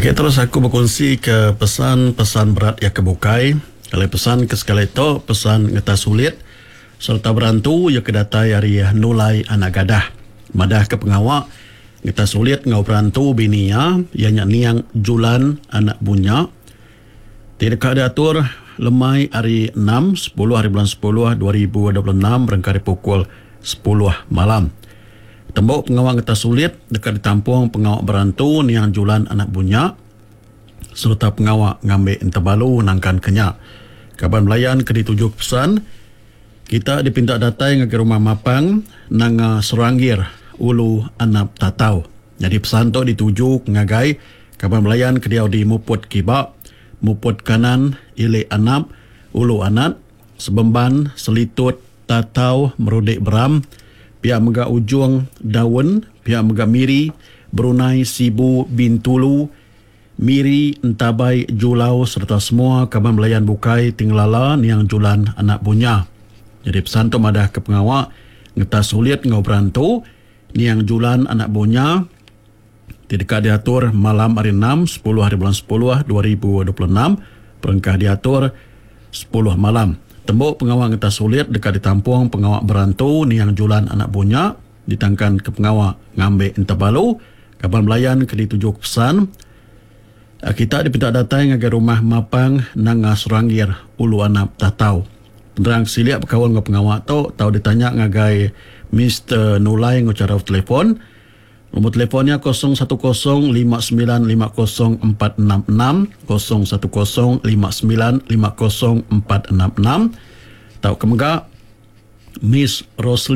Okey, terus aku berkongsi ke pesan-pesan berat yang kebukai. Kalau pesan ke sekali itu, pesan ngeta sulit serta berantu yang kedatai hari nulai anak gadah. Madah ke pengawak ngeta sulit ngau berantu binia yang niang julan anak bunya. Tidak diatur lemai hari 6, 10 hari bulan 10 2026 berangkali pukul 10 malam. Tembok pengawak ngeta sulit dekat ditampung pengawak berantu niang julan anak bunya serta pengawak ngambil entabalu nangkan kenyak. Kaban melayan ke ditujuh pesan kita dipinta datang ke rumah mapang nang Serangir ulu anap tatau. Jadi pesan tu dituju ngagai kaban melayan ke dia di muput kibak muput kanan ile anap ulu anat sebemban selitut tatau merudik beram pihak mega ujung daun, pihak mega miri, Brunei, Sibu, Bintulu, Miri, Entabai, Julau serta semua kaban melayan bukai tinglala niang julan anak bunya. Jadi pesan tu madah ke pengawak ngeta sulit ngau berantu niang julan anak bunya tidak diatur malam hari 6, 10 hari bulan 10 2026 perengkah diatur 10 malam. Tembok pengawak ngeta sulit dekat ditampung pengawak berantu niang julan anak bunya ditangkan ke pengawak ngambil entabalu kaban melayan ke ditujuh pesan kita dipinta datang ke rumah mapang nang Serangir ulu anap tatau. Penerang siliap berkawan dengan pengawak tahu ditanya ngagai Mr. Nulai ngucara telefon. Nombor telefonnya 0105950466 0105950466. Tahu kemega Miss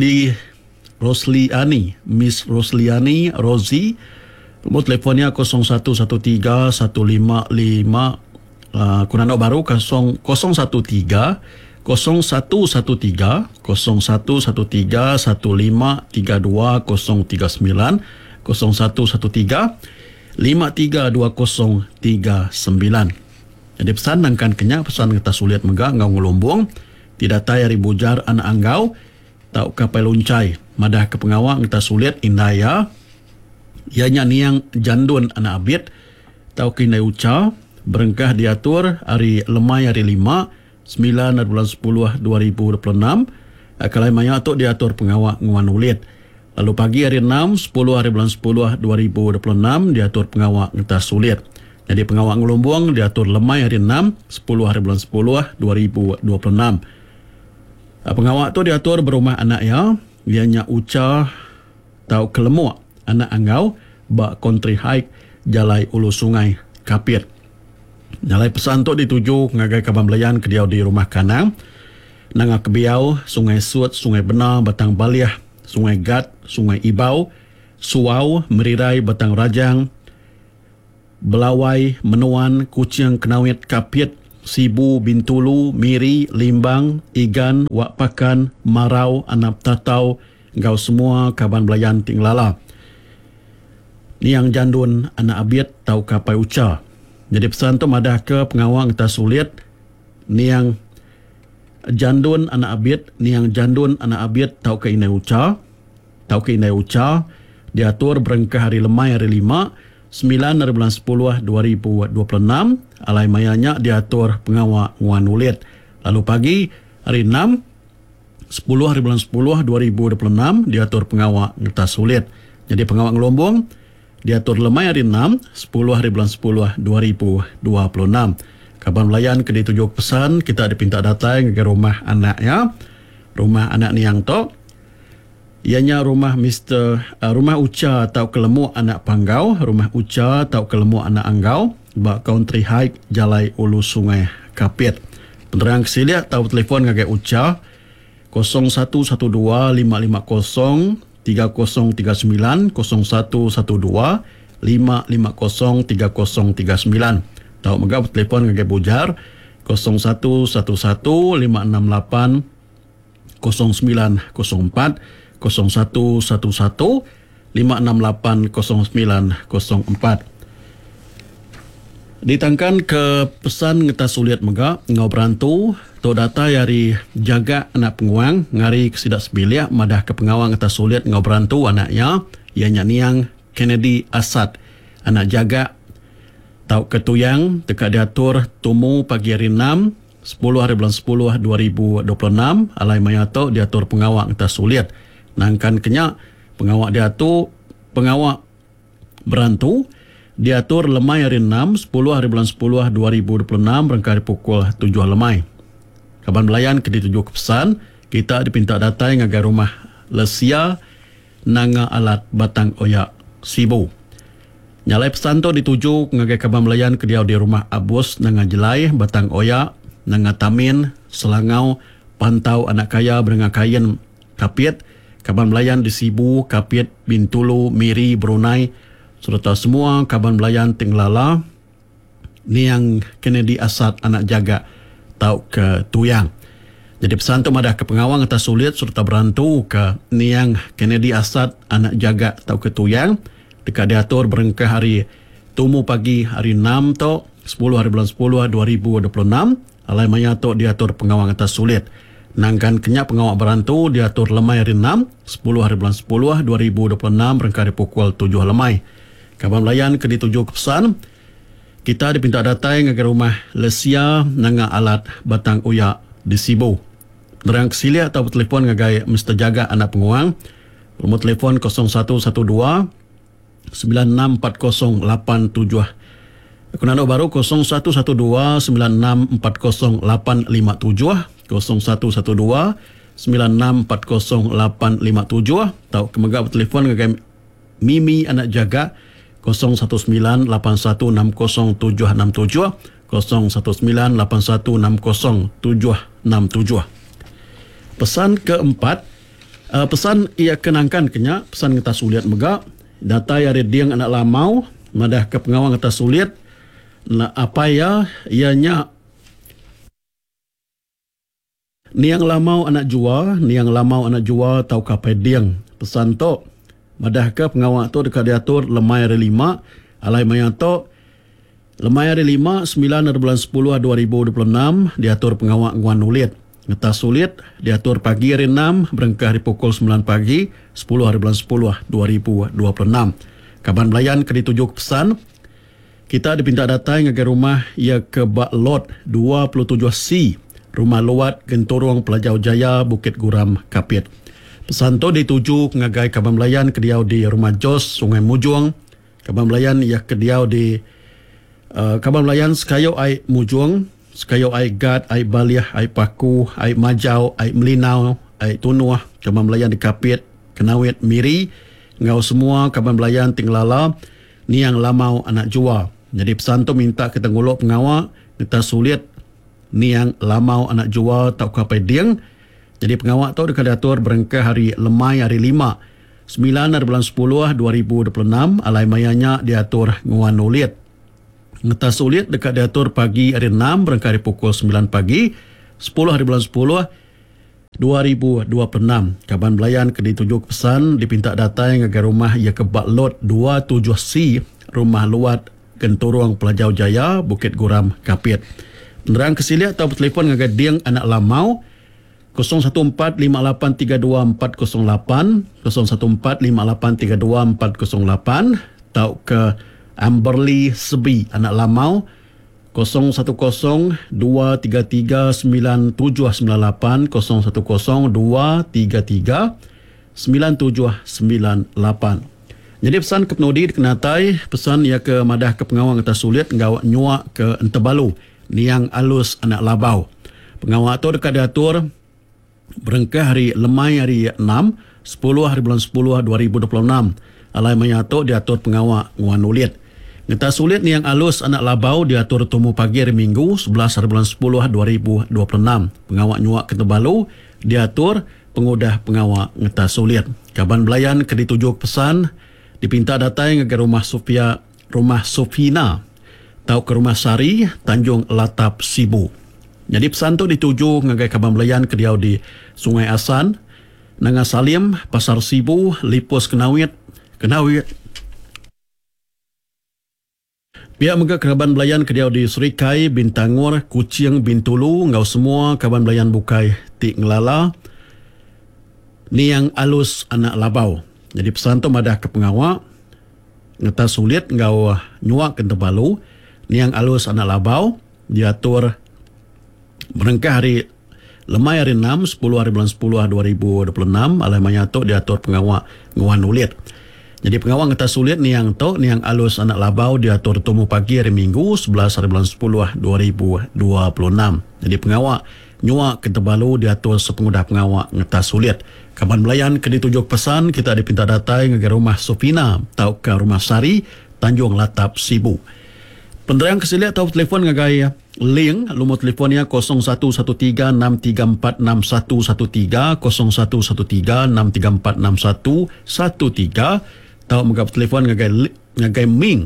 Rosliani Rosie. Nombor telefonnya 0113 155 kunano baru 0113 0113 0113 1532 039 0113 532039. Jadi pesan nangkan kenyak pesan kita sulit megah ngau ngelumbung tidak tayari bujar anak anggau tau kapal luncai madah ke pengawak kita sulit indaya ianya niang jandun anak abid tau kinai uca berengkah diatur hari lemai hari 5 9 bulan 10 2026 akalai maya tu diatur pengawak nguan ulit. Lalu pagi hari 6, 10 hari bulan 10 2026 diatur pengawak ngeta sulit. Jadi pengawak ngelumbung diatur lemai hari 6, 10 hari bulan 10 2026. Pengawak tu diatur berumah anak ya, ianya uca tau kelemuk anak anggau bak country hike jalai ulu sungai Kapit. Jalai pesan tu dituju ngagai kaban belayan ke dia di rumah kanang. Nanga kebiau, sungai Sut, sungai Benar, Batang Baliah, Sungai Gat, Sungai Ibau, Suau, Merirai, Batang Rajang, Belawai, Menuan, Kucing, Kenawit, Kapit, Sibu, Bintulu, Miri, Limbang, Igan, Wak Pakan, Marau, Anap Tatau, engkau semua kaban belayan tinglala. Niang jandun anak abid tau kapai uca. Jadi pesan tu madah ke pengawang tak sulit niang jandun anak abid tau ke inai uca diatur berengkah hari lemai hari 5 9 hari bulan 10 2026 alai mayanya diatur pengawak nguan ulit. Lalu pagi hari 6 10 hari bulan 10 2026 diatur pengawak ngeta sulit. Jadi pengawak ngelombong diatur lemai hari 6 10 hari bulan 10 2026. Kabar melayan ke ditujuh pesan kita dipinta datang ke rumah anaknya. Rumah anak niang to ianya rumah rumah uca tau kelemu anak panggau, rumah uca tau kelemu anak anggau bak country hike jalai ulu sungai Kapit. Penerang kesilia tau telefon ngagai uca 0112 550 3039 0112 550 3039. Tahu megah telefon ngagai bujar 0111 568 0904 0111 568 0904. Ditangkan ke pesan ngeta sulit megah ngau berantu to data yari jaga anak penguang ngari kesidak sebilia madah ke pengawang ngeta sulit ngau berantu anaknya ianya niang Kennedy Asad anak jaga Tau ketuyang dekat diatur tumu pagi hari 6 10 hari bulan 10 2026 alai mayato diatur pengawak kita sulit nangkan kenyak pengawak diatur pengawak berantu diatur lemai hari 6 10 hari bulan 10 2026 rangkai pukul 7 lemai kaban belayan ke dituju ke pesan kita dipinta datai ngagai rumah lesia nanga alat batang oyak sibu. Nyalai pesan tu dituju ngagai kaban belayan ke dia di rumah abus nanga jelai batang oyak nanga tamin selangau pantau anak kaya berenga kain kapit kaban belayan di Sibu kapit Bintulu Miri Brunei serta semua kaban belayan Tinglala ni yang kena diasat anak jaga tau ke tuyang. Jadi pesan tu madah ke pengawang atas sulit serta berantu ke ni yang kena diasat anak jaga tau ke tuyang dekat diatur berengkah hari tumu pagi hari 6 tu 10 hari bulan 10 2026 alai maya tu diatur pengawang atas sulit nangkan kenyak pengawak berantu diatur lemai hari 6 10 hari bulan 10 2026 rengkari pukul 7 lemai kaban melayan ke dituju ke pesan kita dipinta datai ngagai rumah lesia nanga alat batang uyak di Sibu nerang kesilia atau telefon ngagai Mr. Jaga anak penguang nombor telefon 0112 964087 aku nak baru 0112 964087 0112 964087 atau kemegak telefon ngagai Mimi anak jaga 0198160767 0198160767. Pesan keempat pesan ia kenangkan kenya pesan kita sulit megak data ya diang anak lamau madah ke pengawang atas sulit na apa ya ianya ni yang lamau anak jua tau kapai diang pesan to madah ke pengawang tu dekat diatur lemai hari 5 alai maya to lemai hari 5 9 hari bulan 10 2026 diatur pengawang nguan ulit ngeta sulit diatur pagi hari 6 berengkah di pukul 9 pagi 10 hari bulan 10 2026 kaban belayan ke dituju pesan kita dipinta datai ngagai rumah ia ke Bak Lot 27C rumah luat Gentorong Pelajau Jaya Bukit Guram Kapit pesan tu dituju ngagai kaban belayan ke diau di rumah Jos Sungai Mujung kaban belayan ia ke diau di kaban belayan Sekayo ai Mujung Sekayo ai Gad, ai Baliah, ai Paku, ai Majau, ai Melinau, ai Tunuah, kaban belayan di Kapit, Kenawit, Miri, ngau semua kaban belayan Tinglala, ni yang lamau anak jua. Jadi pesan tu minta kita nguluk pengawak, kita sulit ni yang lamau anak jua tak kapai diang. Jadi pengawak tu dekat diatur berengkah hari lemai hari 5, 9 hari bulan 10 2026, alai mayanya diatur nguan ulit. Ngeta sulit dekat diatur pagi hari 6 berengkari pukul 9 pagi 10 hari bulan 10 2026 kaban belayan ke dituju pesan dipinta datai ngagai rumah ia ke Bak Lot 27C rumah luat Gentorong Pelajau Jaya Bukit Guram Kapit penerang kesilia atau telefon ngagai diang anak lamau 0145832408 0145832408 atau ke Amberly Sebi anak lamau 0102339798 0102339798. Jadi pesan ke penudi dikenatai pesan ia ke madah ke pengawang atas sulit ngawak nyuak ke Entebalu niang alus anak labau. Pengawak tu dekat diatur berengkah hari lemai hari 6 10 hari bulan 10 2026 alai mayato diatur pengawak nguan ulit. Ngeta sulit ni yang alus anak labau diatur tumu pagi hari Minggu 11 hari bulan 10 2026. Pengawak nyuak ke Tebalu diatur pengudah pengawak ngeta sulit. Kaban belayan ke dituju pesan dipinta datai ngagai rumah Sofina tau ke rumah Sari Tanjung Latap Sibu. Jadi pesan tu dituju ngagai kaban belayan ke diau di Sungai Asan Nanga Salim Pasar Sibu Lipus Kenawit pihak mega keraban belayan ke diau di Serikai, Bintangor, Kuching, Bintulu, ngau semua kaban belayan bukai Tik Ngelala, ni yang alus anak labau. Jadi pesan tu madah ke pengawak, ngeta sulit ngau nyuak ke Tebalu, niang alus anak labau diatur merengkah hari lemai hari 6, 10 hari bulan 10 2026 alai manyato diatur pengawak nguan ulit. Jadi pengawak ngetas sulit niang alus anak labau diatur temu pagi hari Minggu 11 hari bulan 10 2026. Jadi pengawak nyuak ketebalu diatur sepengudah pengawak ngetas sulit. Kapan belayan ke ditujuk pesan kita dipinta datai ke rumah Sofina atau ke rumah Sari Tanjung Latap Sibu. Penderang kesiliat atau telefon ngagai link lumut telefonnya 011363461113 011363461113 atau menggap telefon ngagai Ming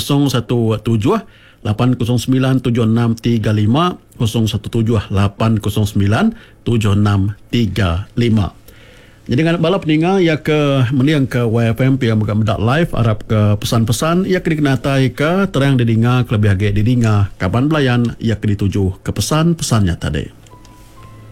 017 8097635 017 8097635. Jadi dengan balap ninga ya ke meliang ke YFM yang buka mendak live Arab ke pesan-pesan ia ke dikenatai ke terang didinga kelebih agak didinga kapan belayan ia ke dituju ke pesan-pesannya tadi.